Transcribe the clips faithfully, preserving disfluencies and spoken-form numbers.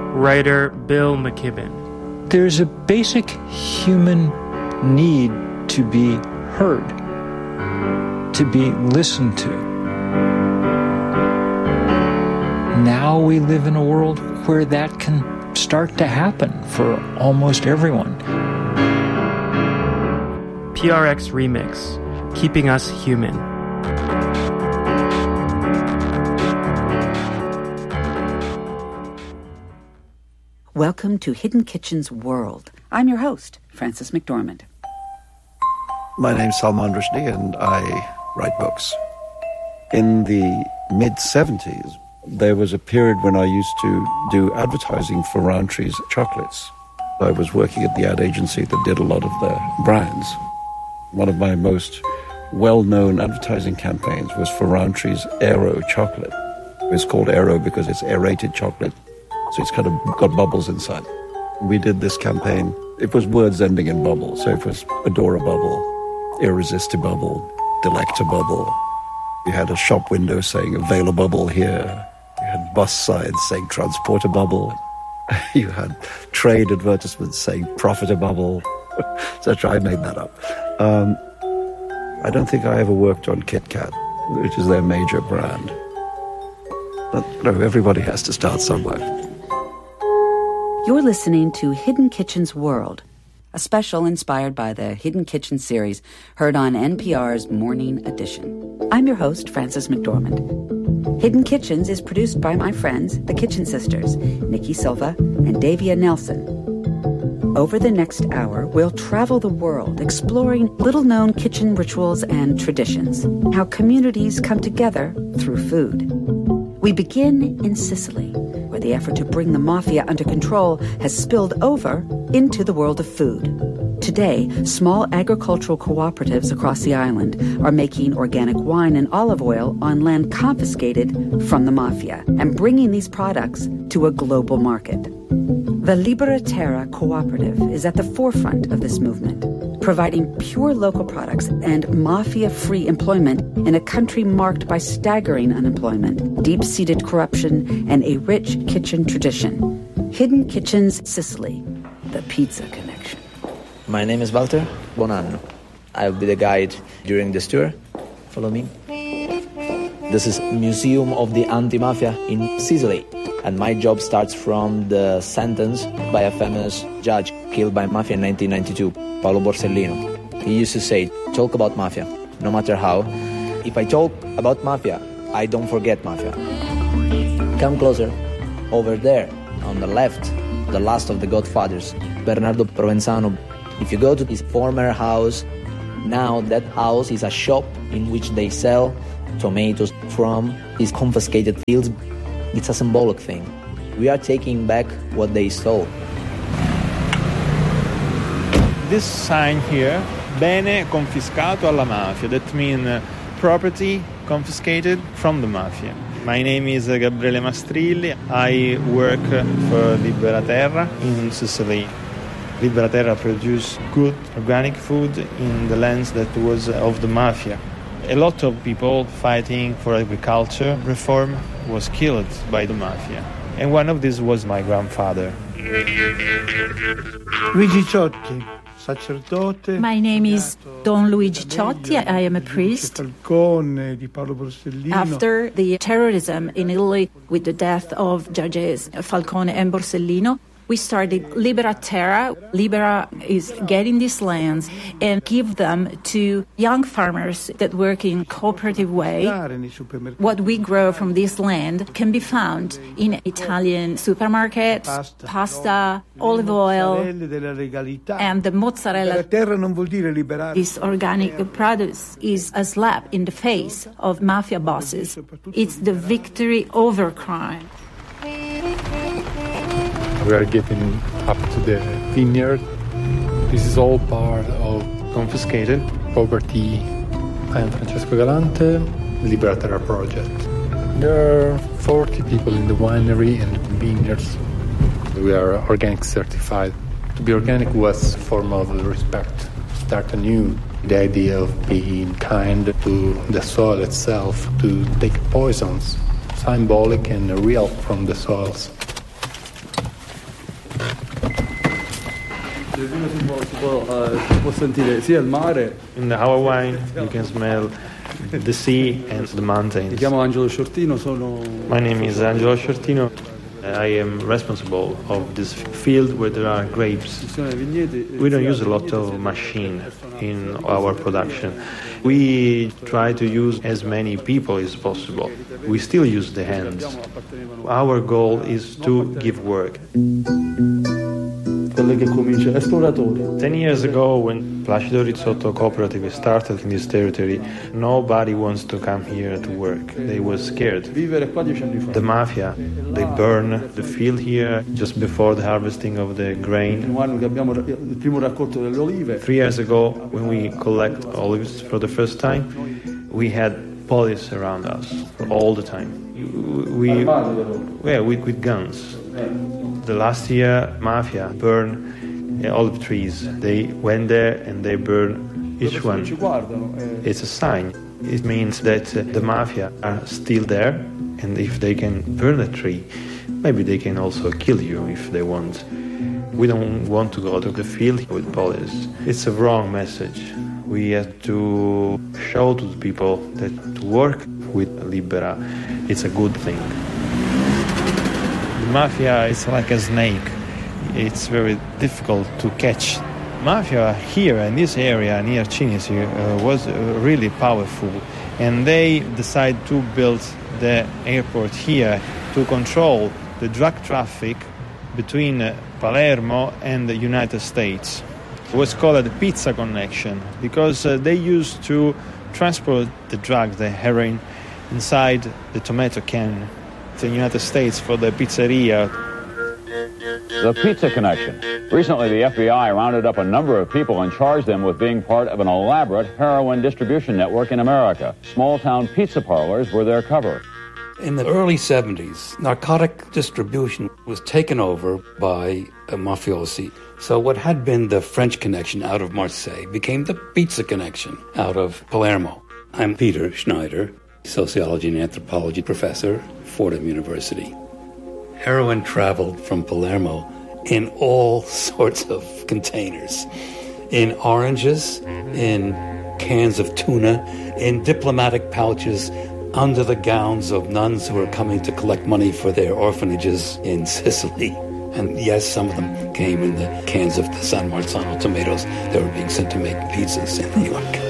Writer Bill McKibben. There's a basic human need to be heard, to be listened to. Now we live in a world where that can start to happen for almost everyone. P R X Remix, Keeping Us Human. Welcome to Hidden Kitchen's World. I'm your host, Frances McDormand. My name's Salman Rushdie, and I write books. In the mid-seventies, there was a period when I used to do advertising for Rowntree's chocolates. I was working at the ad agency that did a lot of their brands. One of my most well-known advertising campaigns was for Rowntree's Aero chocolate. It's called Aero because it's aerated chocolate, so it's kind of got bubbles inside. We did this campaign. It was words ending in bubble, so it was adorable, irresistible, delectable. You had a shop window saying available here. You had bus signs saying transporter bubble. You had trade advertisements saying profiter bubble, et cetera. I made that up. Um, I don't think I ever worked on Kit Kat, which is their major brand. But no, everybody has to start somewhere. You're listening to Hidden Kitchen's World, a special inspired by the Hidden Kitchen series heard on N P R's Morning Edition. I'm your host, Frances McDormand. Hidden Kitchens is produced by my friends, the Kitchen Sisters, Nikki Silva and Davia Nelson. Over the next hour, we'll travel the world exploring little-known kitchen rituals and traditions, how communities come together through food. We begin in Sicily, where the effort to bring the mafia under control has spilled over into the world of food. Today, small agricultural cooperatives across the island are making organic wine and olive oil on land confiscated from the mafia and bringing these products to a global market. The Libera Terra Cooperative is at the forefront of this movement, providing pure local products and mafia-free employment in a country marked by staggering unemployment, deep-seated corruption, and a rich kitchen tradition. Hidden Kitchens Sicily, the pizza connection. My name is Walter Bonanno. I'll be the guide during this tour. Follow me. This is Museum of the Anti-Mafia in Sicily. And my job starts from the sentence by a famous judge killed by mafia in nineteen ninety-two, Paolo Borsellino. He used to say, talk about mafia, no matter how. If I talk about mafia, I don't forget mafia. Come closer. Over there, on the left, the last of the Godfathers, Bernardo Provenzano. If you go to his former house, now that house is a shop in which they sell tomatoes from his confiscated fields. It's a symbolic thing. We are taking back what they stole. This sign here, bene confiscato alla mafia, that means uh, property confiscated from the mafia. My name is uh, Gabriele Mastrilli. I work uh, for Libera Terra in Sicily. Libera Terra produce good organic food in the lands that was uh, of the mafia. A lot of people fighting for agriculture reform was killed by the mafia. And one of these was my grandfather. Luigi Ciotti, sacerdote. My name is Don Luigi Ciotti. I am a priest. Falcone, di Paolo Borsellino. After the terrorism in Italy with the death of judges Falcone and Borsellino, we started Libera Terra. Libera is getting these lands and give them to young farmers that work in cooperative way. What we grow from this land can be found in Italian supermarkets, pasta, pasta olive oil, and the mozzarella. This organic produce is a slap in the face of mafia bosses. It's the victory over crime. We are getting up to the vineyard. This is all part of confiscated property. I am Francesco Galante, Libera Terra project. There are forty people in the winery and vineyards. We are organic certified. To be organic was a form of respect. Start anew. The idea of being kind to the soil itself, to take poisons, symbolic and real from the soils. In the Our wine, you can smell the sea and the mountains. My name is Angelo Shortino. I am responsible of this field where there are grapes. We don't use a lot of machine in our production. We try to use as many people as possible. We still use the hands. Our goal is to give work. Ten years ago, when Placido Rizzotto Cooperative started in this territory, nobody wants to come here to work. They were scared. The mafia, they burn the field here just before the harvesting of the grain. Three years ago, when we collect olives for the first time, we had police around us all the time. We, yeah, we with guns. The last year, mafia burned uh, olive trees. They went there and they burned each one. It's a sign. It means that uh, the mafia are still there, and if they can burn a tree, maybe they can also kill you if they want. We don't want to go to the field with police. It's a wrong message. We have to show to the people that to work with Libera, it's a good thing. The mafia is like a snake. It's very difficult to catch. Mafia here in this area near Cinisi uh, was uh, really powerful, and they decided to build the airport here to control the drug traffic between uh, Palermo and the United States. It was called the pizza connection because uh, they used to transport the drugs, the heroin, inside the tomato can to the United States for the pizzeria. The Pizza Connection. Recently, the F B I rounded up a number of people and charged them with being part of an elaborate heroin distribution network in America. Small-town pizza parlors were their cover. In the early seventies, narcotic distribution was taken over by a mafiosi. So what had been the French connection out of Marseille became the Pizza Connection out of Palermo. I'm Peter Schneider, sociology and anthropology professor, Fordham University. Heroin traveled from Palermo in all sorts of containers, in oranges, in cans of tuna, in diplomatic pouches, under the gowns of nuns who were coming to collect money for their orphanages in Sicily. And yes, some of them came in the cans of the San Marzano tomatoes that were being sent to make pizzas in New York.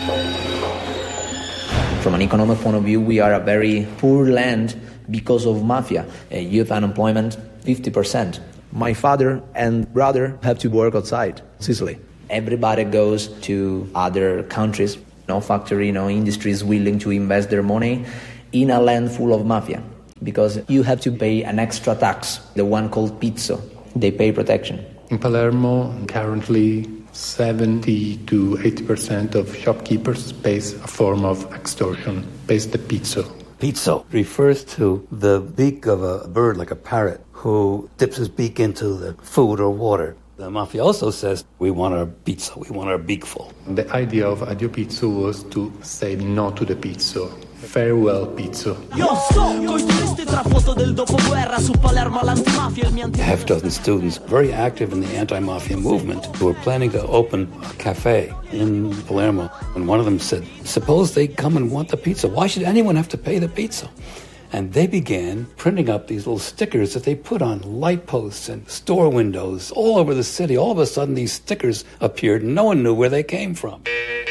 From an economic point of view, we are a very poor land because of mafia. Uh, youth unemployment, fifty percent. My father and brother have to work outside Sicily. Everybody goes to other countries. No factory, no industry is willing to invest their money in a land full of mafia because you have to pay an extra tax, the one called pizzo. They pay protection. In Palermo, currently seventy to eighty percent of shopkeepers pays a form of extortion, pays the pizzo. Pizzo refers to the beak of a bird like a parrot who dips his beak into the food or water. The mafia also says, we want our pizza, we want our beakful. The idea of Addio Pizzo was to say no to the pizzo. Farewell pizzo. A half dozen students very active in the anti-mafia movement who were planning to open a cafe in Palermo. And one of them said, suppose they come and want the pizza. Why should anyone have to pay the pizza? And they began printing up these little stickers that they put on light posts and store windows all over the city. All of a sudden, these stickers appeared, and no one knew where they came from.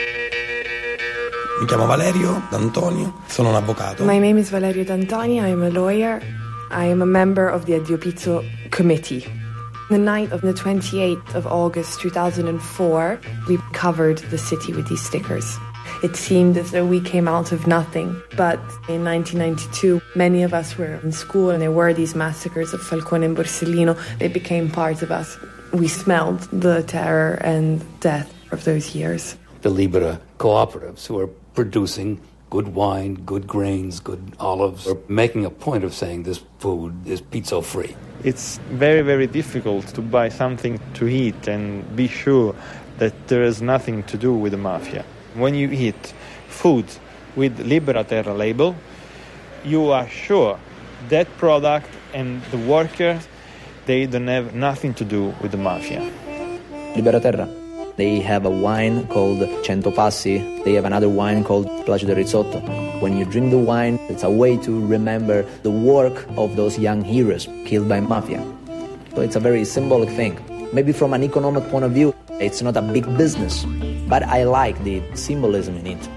Mi chiamo Valerio D'Antonio, sono un avvocato. My name is Valerio D'Antonio, I am a lawyer. I am a member of the Addio Pizzo committee. The night of the twenty-eighth of August two thousand four, we covered the city with these stickers. It seemed as though we came out of nothing. But in nineteen ninety-two, many of us were in school and there were these massacres of Falcone and Borsellino. They became part of us. We smelled the terror and death of those years. The Libera cooperatives who are producing good wine, good grains, good olives, are making a point of saying this food is pizza free. It's very, very difficult to buy something to eat and be sure that there is nothing to do with the mafia. When you eat food with Libera Terra label, you are sure that product and the workers, they don't have nothing to do with the mafia. Liberaterra. They have a wine called Cento Passi. They have another wine called Placido Rizzotto. When you drink the wine, it's a way to remember the work of those young heroes killed by mafia. So it's a very symbolic thing. Maybe from an economic point of view, it's not a big business, but I like the symbolism in it.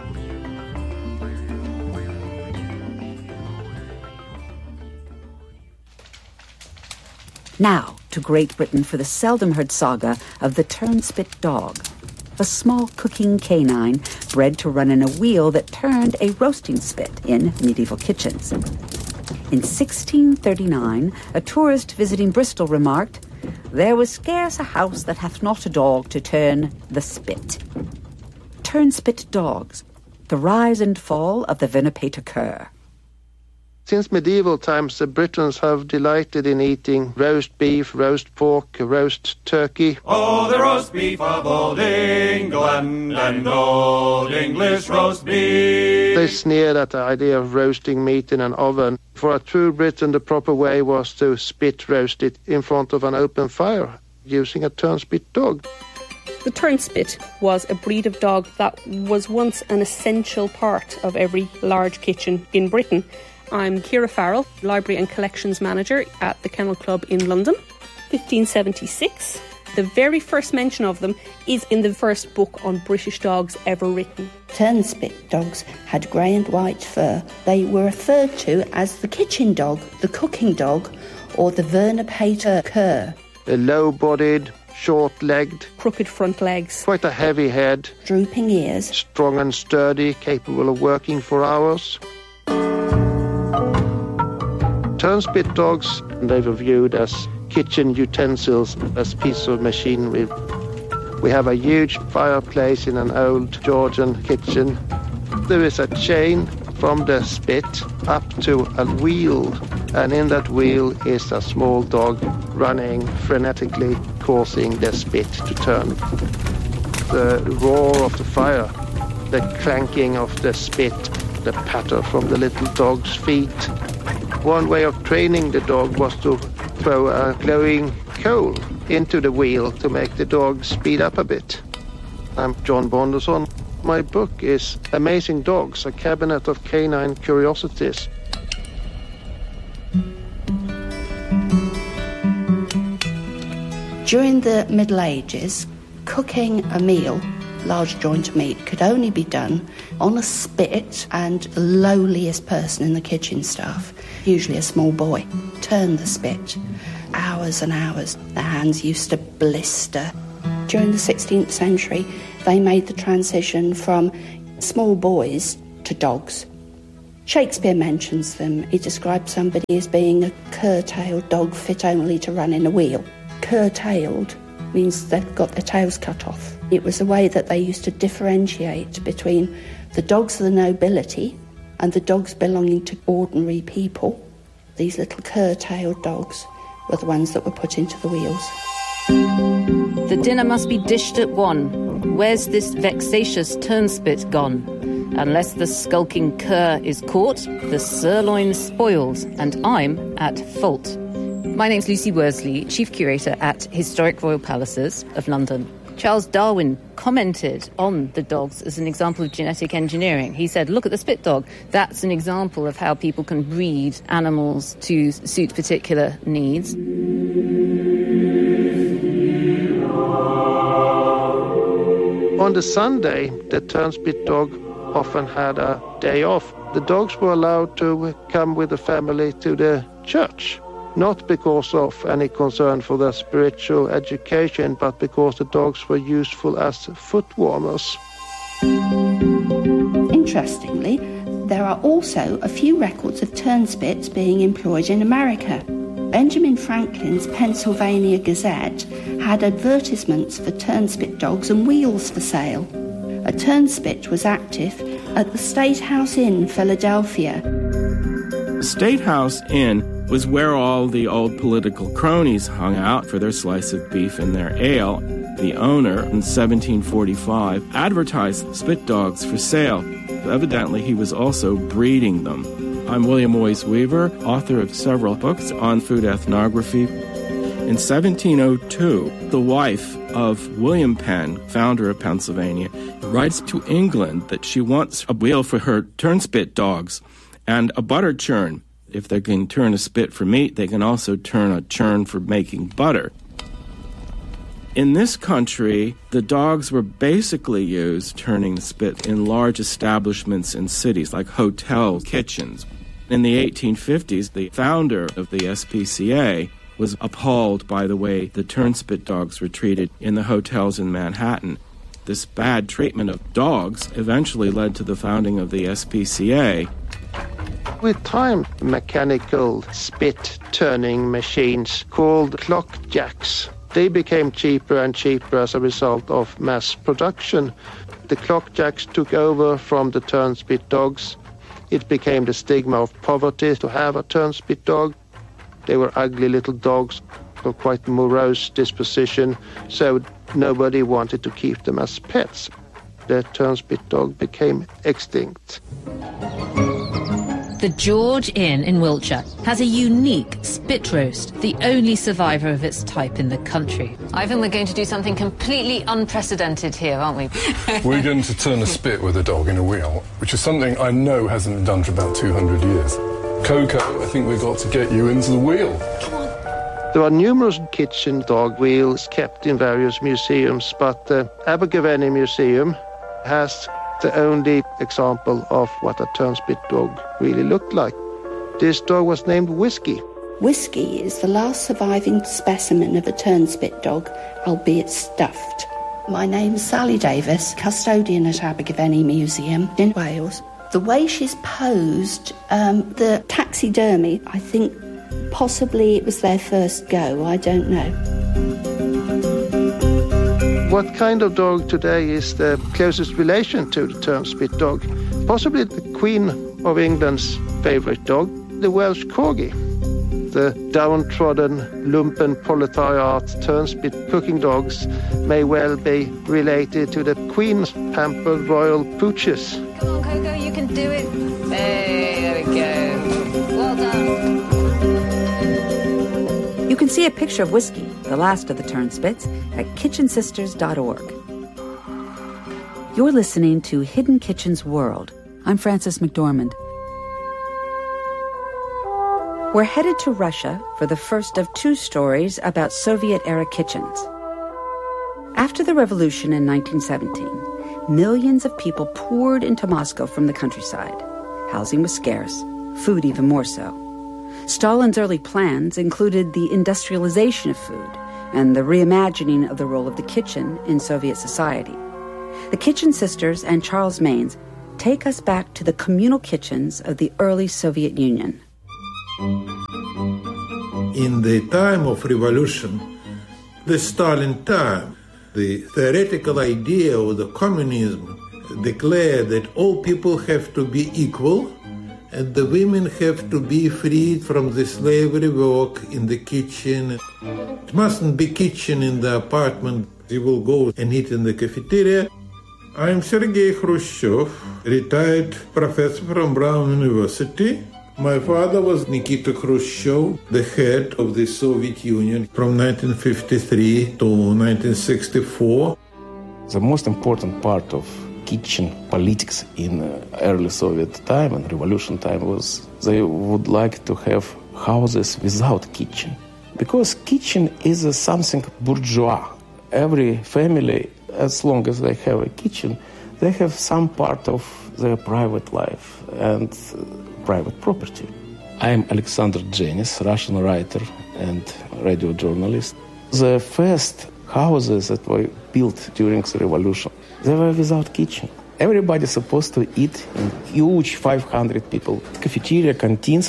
Now to Great Britain for the seldom-heard saga of the turnspit dog, a small cooking canine bred to run in a wheel that turned a roasting spit in medieval kitchens. In sixteen thirty-nine, a tourist visiting Bristol remarked, "There was scarce a house that hath not a dog to turn the spit." Turnspit dogs, the rise and fall of the Venapater cur. Since medieval times, the Britons have delighted in eating roast beef, roast pork, roast turkey. Oh, the roast beef of old England and old English roast beef. They sneered at the idea of roasting meat in an oven. For a true Briton, the proper way was to spit roast it in front of an open fire, using a turnspit dog. The turnspit was a breed of dog that was once an essential part of every large kitchen in Britain. I'm Ciara Farrell, Library and Collections Manager at the Kennel Club in London. fifteen seventy-six. The very first mention of them is in the first book on British dogs ever written. Turnspit dogs had grey and white fur. They were referred to as the kitchen dog, the cooking dog, or the Venapater cur. A low-bodied, short-legged, crooked front legs, quite a heavy head, drooping ears, strong and sturdy, capable of working for hours. Turnspit dogs, they were viewed as kitchen utensils, as pieces of machinery. We have a huge fireplace in an old Georgian kitchen. There is a chain from the spit up to a wheel, and in that wheel is a small dog running frenetically, causing the spit to turn. The roar of the fire, the clanking of the spit, the patter from the little dog's feet. One way of training the dog was to throw a glowing coal into the wheel to make the dog speed up a bit. I'm John Bonderson. My book is Amazing Dogs, a cabinet of canine curiosities. During the Middle Ages, cooking a meal, large joint of meat, could only be done on a spit, and the lowliest person in the kitchen staff, usually a small boy, turned the spit. Hours and hours. The hands used to blister. During the sixteenth century, they made the transition from small boys to dogs. Shakespeare mentions them. He describes somebody as being a cur-tailed dog fit only to run in a wheel. Cur-tailed means they've got their tails cut off. It was a way that they used to differentiate between the dogs of the nobility and the dogs belonging to ordinary people. These little cur-tailed dogs were the ones that were put into the wheels. The dinner must be dished at one. Where's this vexatious turnspit gone? Unless the skulking cur is caught, the sirloin's spoiled, and I'm at fault. My name's Lucy Worsley, Chief Curator at Historic Royal Palaces of London. Charles Darwin commented on the dogs as an example of genetic engineering. He said, look at the spit dog. That's an example of how people can breed animals to suit particular needs. On the Sunday, the turnspit dog often had a day off. The dogs were allowed to come with the family to the church. Not because of any concern for their spiritual education, but because the dogs were useful as foot warmers. Interestingly, there are also a few records of turnspits being employed in America. Benjamin Franklin's Pennsylvania Gazette had advertisements for turnspit dogs and wheels for sale. A turnspit was active at the State House Inn, Philadelphia. The State House Inn was where all the old political cronies hung out for their slice of beef and their ale. The owner, in seventeen forty-five, advertised spit dogs for sale. Evidently, he was also breeding them. I'm William Moyes Weaver, author of several books on food ethnography. In seventeen oh two, the wife of William Penn, founder of Pennsylvania, writes to England that she wants a wheel for her turnspit dogs and a butter churn. If they can turn a spit for meat, they can also turn a churn for making butter. In this country, the dogs were basically used turning the spit in large establishments in cities like hotel kitchens. In the eighteen fifties, the founder of the S P C A was appalled by the way the turnspit dogs were treated in the hotels in Manhattan. This bad treatment of dogs eventually led to the founding of the S P C A. With time, mechanical spit-turning machines called clock jacks, they became cheaper and cheaper as a result of mass production. The clock jacks took over from the turnspit dogs. It became the stigma of poverty to have a turnspit dog. They were ugly little dogs of quite morose disposition, so nobody wanted to keep them as pets. The turnspit dog became extinct. The George Inn in Wiltshire has a unique spit roast, the only survivor of its type in the country. Ivan, we're going to do something completely unprecedented here, aren't we? We're going to turn a spit with a dog in a wheel, which is something I know hasn't been done for about two hundred years. Coco, I think we've got to get you into the wheel. There are numerous kitchen dog wheels kept in various museums, but the Abergavenny Museum has the only example of what a turnspit dog really looked like. This dog was named Whiskey. Whiskey is the last surviving specimen of a turnspit dog, albeit stuffed. My name's Sally Davis, custodian at Abergavenny Museum in Wales. The way she's posed, um, the taxidermy, I think possibly it was their first go, I don't know. What kind of dog today is the closest relation to the turnspit dog? Possibly the Queen of England's favourite dog, the Welsh Corgi. The downtrodden, lumpen proletariat turnspit cooking dogs may well be related to the Queen's pampered royal pooches. Come on, Coco, you can do it. Hey, there we go. Well done. You can see a picture of Whiskey, the last of the turnspits, at kitchen sisters dot org. You're listening to Hidden Kitchen's World. I'm Frances McDormand. We're headed to Russia for the first of two stories about Soviet-era kitchens. After the revolution in nineteen seventeen, millions of people poured into Moscow from the countryside. Housing was scarce, food even more so. Stalin's early plans included the industrialization of food and the reimagining of the role of the kitchen in Soviet society. The Kitchen Sisters and Charles Maynes take us back to the communal kitchens of the early Soviet Union. In the time of revolution, the Stalin time, the theoretical idea of the communism declared that all people have to be equal and the women have to be freed from the slavery work in the kitchen. It mustn't be kitchen in the apartment. You will go and eat in the cafeteria. I'm Sergei Khrushchev, retired professor from Brown University. My father was Nikita Khrushchev, the head of the Soviet Union from nineteen fifty-three to nineteen sixty-four. The most important part of kitchen politics in uh, early Soviet time and revolution time was they would like to have houses without kitchen. Because kitchen is uh, something bourgeois. Every family, as long as they have a kitchen, they have some part of their private life and uh, private property. I am Alexander Jenis, Russian writer and radio journalist. The first houses that were built during the revolution, they were without kitchen. Everybody supposed to eat in huge five hundred people, cafeteria, canteens.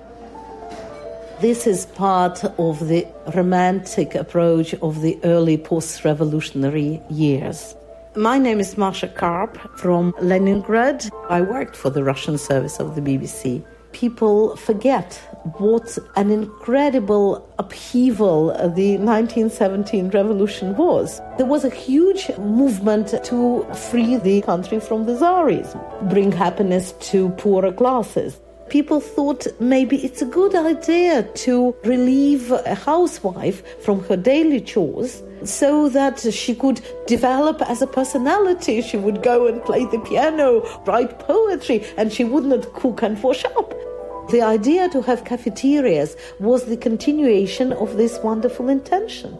This is part of the romantic approach of the early post-revolutionary years. My name is Masha Karp from Leningrad. I worked for the Russian service of the B B C. People forget what an incredible upheaval the nineteen seventeen revolution was. There was a huge movement to free the country from the Tsarism, bring happiness to poorer classes. people thought maybe it's a good idea to relieve a housewife from her daily chores so that she could develop as a personality. She would go and play the piano, write poetry, and she would not cook and wash up. The idea to have cafeterias was the continuation of this wonderful intention.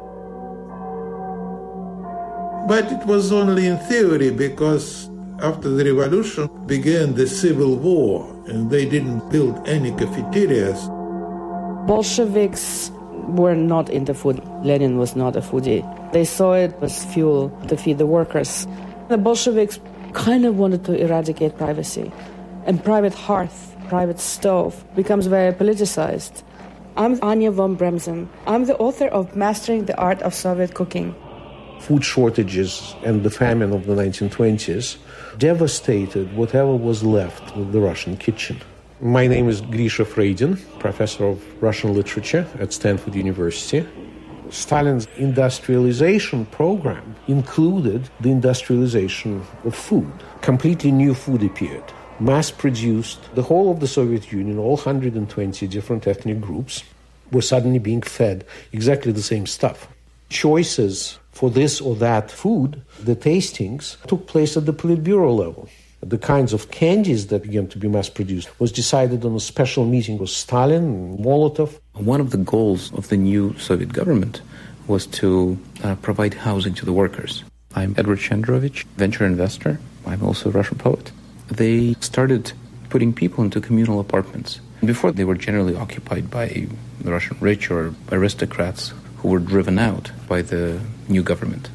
But it was only in theory, because after the revolution began the civil war and they didn't build any cafeterias. Bolsheviks were not into food. Lenin was not a foodie. They saw it as fuel to feed the workers. The Bolsheviks kind of wanted to eradicate privacy. And private hearth, private stove becomes very politicized. I'm Anya von Bremsen. I'm the author of Mastering the Art of Soviet Cooking. Food shortages and the famine of the nineteen twenties devastated whatever was left of the Russian kitchen. My name is Grisha Freydin, professor of Russian literature at Stanford University. Stalin's industrialization program included the industrialization of food. Completely new food appeared, mass-produced. The whole of the Soviet Union, all one hundred twenty different ethnic groups, were suddenly being fed exactly the same stuff. Choices for this or that food, the tastings, took place at the Politburo level. The kinds of candies that began to be mass-produced was decided on a special meeting with Stalin and Molotov. One of the goals of the new Soviet government was to uh, provide housing to the workers. I'm Edward Shendrovich, venture investor. I'm also a Russian poet. They started putting people into communal apartments. Before, they were generally occupied by the Russian rich or aristocrats who were driven out by the new government.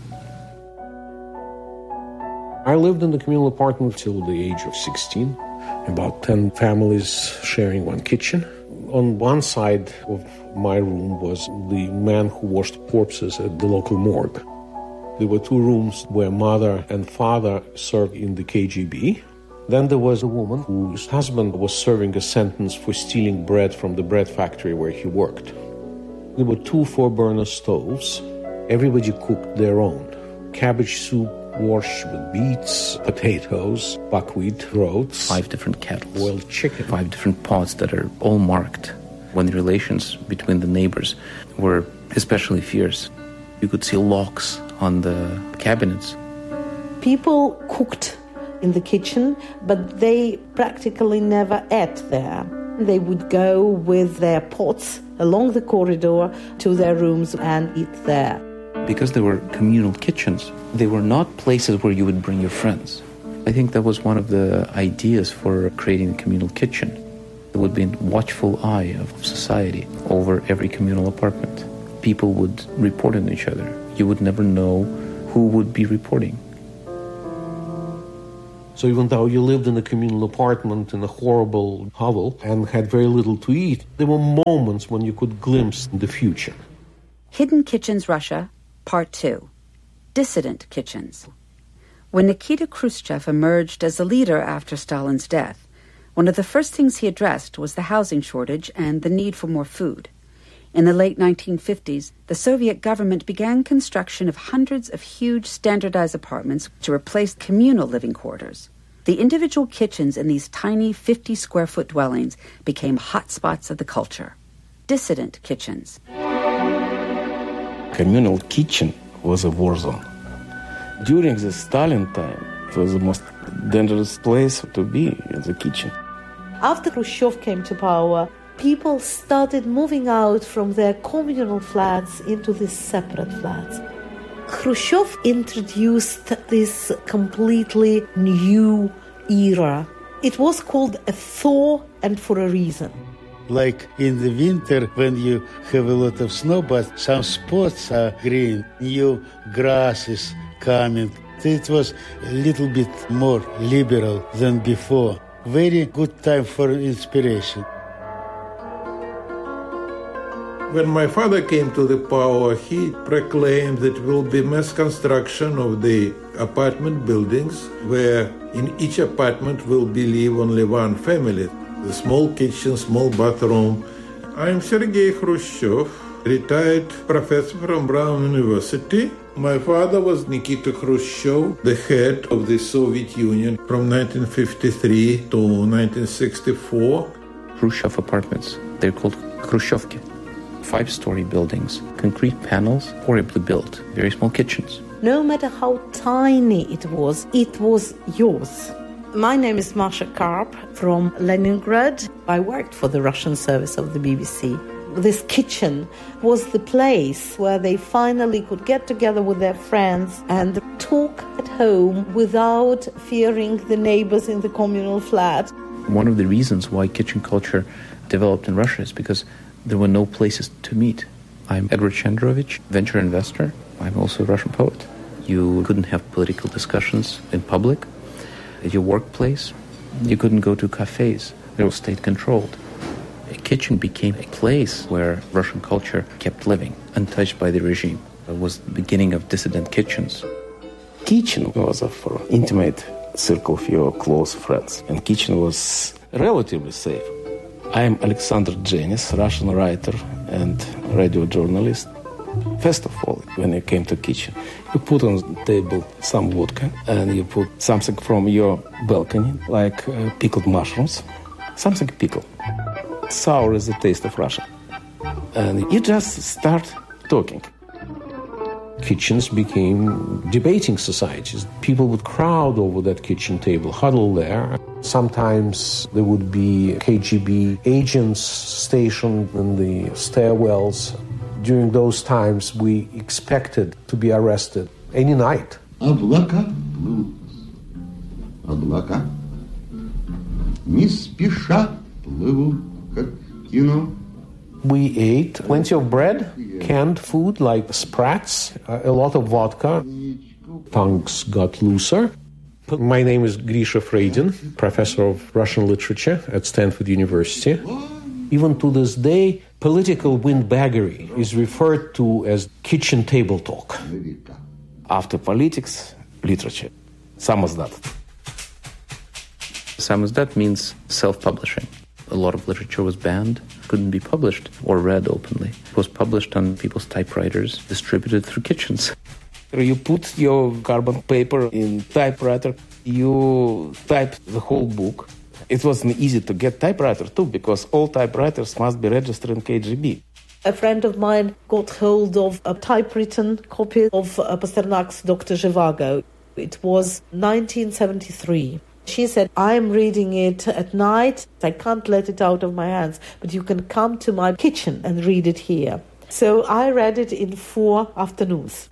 I lived in the communal apartment till the age of sixteen, about ten families sharing one kitchen. On one side of my room was the man who washed corpses at the local morgue. There were two rooms where mother and father served in the K G B. Then there was a woman whose husband was serving a sentence for stealing bread from the bread factory where he worked. There were two four-burner stoves. Everybody cooked their own. Cabbage soup, washed with beets, potatoes, buckwheat, oats. Five different kettles. Boiled chicken. Five different pots that are all marked. When the relations between the neighbors were especially fierce, you could see locks on the cabinets. People cooked in the kitchen, but they practically never ate there. They would go with their pots along the corridor to their rooms and eat there. Because they were communal kitchens, they were not places where you would bring your friends. I think that was one of the ideas for creating a communal kitchen. There would be a watchful eye of society over every communal apartment. People would report on each other. You would never know who would be reporting. So even though you lived in a communal apartment in a horrible hovel and had very little to eat, there were moments when you could glimpse the future. Hidden Kitchens Russia, Part two. Dissident Kitchens. When Nikita Khrushchev emerged as a leader after Stalin's death, one of the first things he addressed was the housing shortage and the need for more food. In the late nineteen fifties, the Soviet government began construction of hundreds of huge standardized apartments to replace communal living quarters. The individual kitchens in these tiny fifty-square-foot dwellings became hotspots of the culture. Dissident kitchens. Communal kitchen was a war zone. During the Stalin time, it was the most dangerous place to be, in the kitchen. After Khrushchev came to power, people started moving out from their communal flats into these separate flats. Khrushchev introduced this completely new era. It was called a thaw, and for a reason. Like in the winter when you have a lot of snow, but some spots are green, new grass is coming. It was a little bit more liberal than before. Very good time for inspiration. When my father came to the power, he proclaimed that there will be mass construction of the apartment buildings, where in each apartment will be live only one family. The small kitchen, small bathroom. I'm Sergei Khrushchev. retired professor from Brown University. My father was Nikita Khrushchev, the head of the Soviet Union from nineteen fifty-three to nineteen sixty-four. Khrushchev apartments, they're called Khrushchevki. Five-story buildings, concrete panels, horribly built, very small kitchens. No matter how tiny it was, it was yours. My name is Masha Karp from Leningrad. I worked for the Russian service of the B B C. This kitchen was the place where they finally could get together with their friends and talk at home without fearing the neighbors in the communal flat. One of the reasons why kitchen culture developed in Russia is because there were no places to meet. I'm Edward Chandrovich, venture investor. I'm also a Russian poet. You couldn't have political discussions in public. At your workplace, you couldn't go to cafes. They were state-controlled. A kitchen became a place where Russian culture kept living, untouched by the regime. It was the beginning of dissident kitchens. Kitchen was for intimate circle of your close friends, and kitchen was relatively safe. I am Alexander Jenis, Russian writer and radio journalist. First of all, when you came to kitchen, you put on the table some vodka and you put something from your balcony, like uh, pickled mushrooms, something pickled. Sour is the taste of Russia. And you just start talking. Kitchens became debating societies. People would crowd over that kitchen table, huddle there. Sometimes there would be K G B agents stationed in the stairwells. During those times, we expected to be arrested any night. Облака плывут, облака не спеша плывут, как кино. We ate plenty of bread, canned food like sprats, a lot of vodka. Tongues got looser. My name is Grisha Freydin, professor of Russian literature at Stanford University. Even to this day, political windbaggery is referred to as kitchen table talk. After politics, literature. Samizdat. Samizdat means self-publishing. A lot of literature was banned, couldn't be published or read openly. It was published on people's typewriters, distributed through kitchens. You put your carbon paper in typewriter, you type the whole book. It wasn't easy to get typewriter too, because all typewriters must be registered in K G B. A friend of mine got hold of a typewritten copy of uh, Pasternak's Doctor Zhivago. It was nineteen seventy-three. She said, I'm reading it at night. I can't let it out of my hands, but you can come to my kitchen and read it here. So I read it in four afternoons.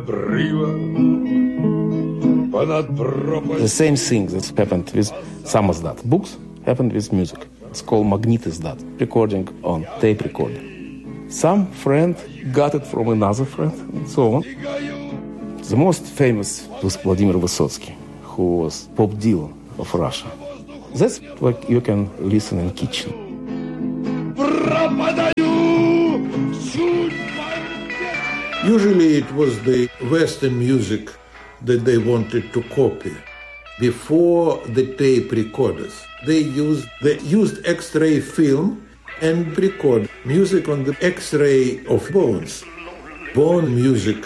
The same thing that happened with Samizdat. Books happened with music. It's called magnitizdat, recording on tape recorder. Some friend got it from another friend, and so on. The most famous was Vladimir Vysotsky, who was Bob Dylan of Russia. That's what you can listen in kitchen. Usually it was the Western music that they wanted to copy. Before the tape recorders, they used they used X-ray film and record music on the X-ray of bones. Bone music.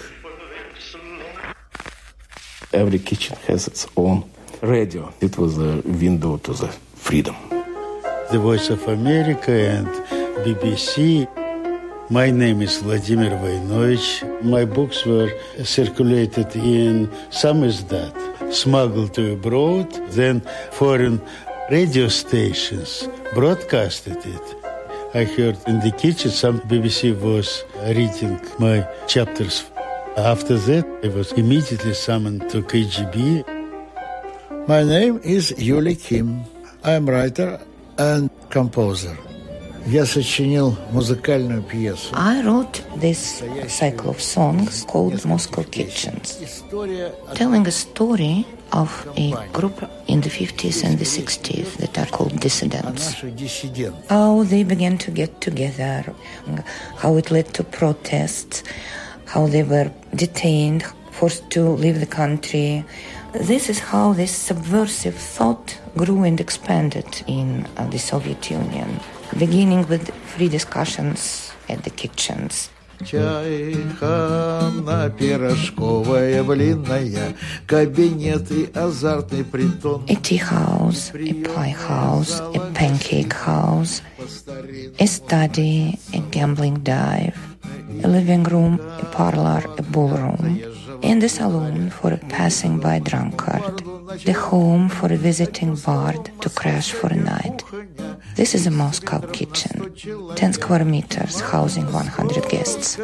Every kitchen has its own radio. It was a window to the freedom. The Voice of America and B B C. My name is Vladimir Voinovich. My books were circulated in Samizdat, smuggled to abroad. Then foreign radio stations broadcasted it. I heard in the kitchen some B B C was reading my chapters. After that, I was immediately summoned to K G B. My name is Yulia Kim. I am writer and composer. Я сочинил музыкальную пьесу. I wrote this cycle of songs called Moscow Kitchens, telling a story of a group in the fifties and the sixties that are called dissidents. How they began to get together, how it led to protests, how they were detained, forced to leave the country. This is how this subversive thought grew and expanded in uh, the Soviet Union, beginning with free discussions at the kitchens. Чайхана, пирожковая, блинная, кабинет и азартный притон. A tea house, a pie house, a pancake house, a study, a gambling dive, a living room, a parlor, a ballroom, and a saloon for a passing by drunkard, the home for a visiting bard to crash for a night. This is a Moscow kitchen, ten square meters, housing one hundred guests.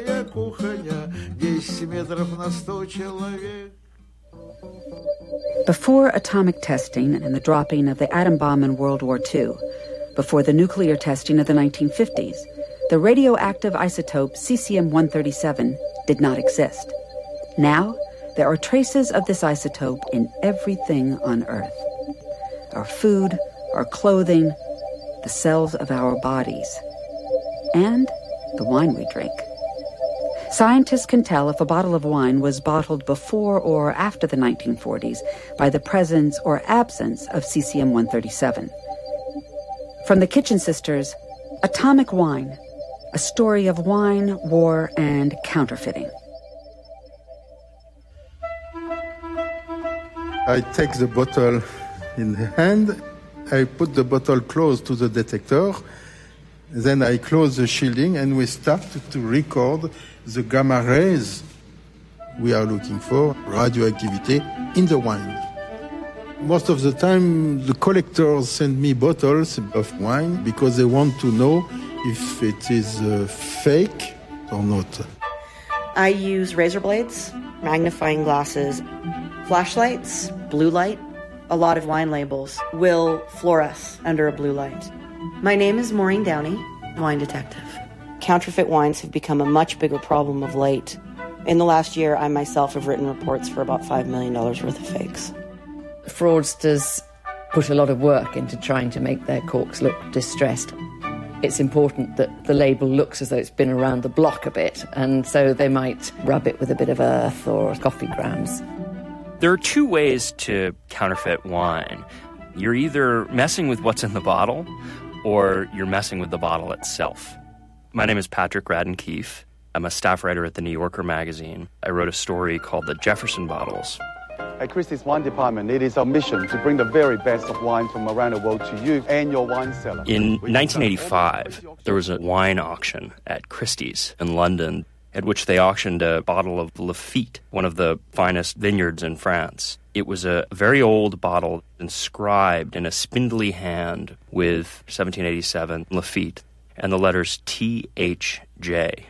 Before atomic testing and the dropping of the atom bomb in World War Two, before the nuclear testing of the nineteen fifties, the radioactive isotope cesium one thirty-seven did not exist. Now, there are traces of this isotope in everything on Earth. Our food, our clothing, the cells of our bodies, and the wine we drink. Scientists can tell if a bottle of wine was bottled before or after the nineteen forties by the presence or absence of cesium one thirty-seven. From the Kitchen Sisters, Atomic Wine, a story of wine, war, and counterfeiting. I take the bottle in the hand, I put the bottle close to the detector, then I close the shielding, and we start to record the gamma rays we are looking for, radioactivity, in the wine. Most of the time, the collectors send me bottles of wine because they want to know if it is uh, fake or not. I use razor blades, magnifying glasses, flashlights, blue light. A lot of wine labels will fluoresce under a blue light. My name is Maureen Downey, wine detective. Counterfeit wines have become a much bigger problem of late. In the last year, I myself have written reports for about five million dollars worth of fakes. Fraudsters put a lot of work into trying to make their corks look distressed. It's important that the label looks as though it's been around the block a bit, and so they might rub it with a bit of earth or coffee grounds. There are two ways to counterfeit wine. You're either messing with what's in the bottle, or you're messing with the bottle itself. My name is Patrick Radden Keefe. I'm a staff writer at the New Yorker magazine. I wrote a story called The Jefferson Bottles. At Christie's Wine Department, it is our mission to bring the very best of wine from around the world to you and your wine cellar. In nineteen eighty-five, there was a wine auction at Christie's in London, at which they auctioned a bottle of Lafite, one of the finest vineyards in France. It was a very old bottle inscribed in a spindly hand with seventeen eighty-seven Lafite and the letters T H J.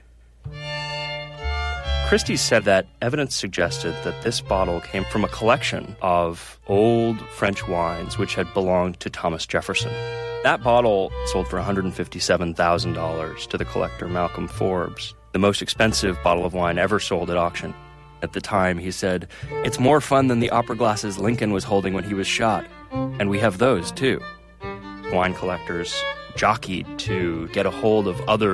Christie's said that evidence suggested that this bottle came from a collection of old French wines which had belonged to Thomas Jefferson. That bottle sold for one hundred fifty-seven thousand dollars to the collector Malcolm Forbes, the most expensive bottle of wine ever sold at auction. At the time, he said, "It's more fun than the opera glasses Lincoln was holding when he was shot." And we have those, too. Wine collectors jockeyed to get a hold of other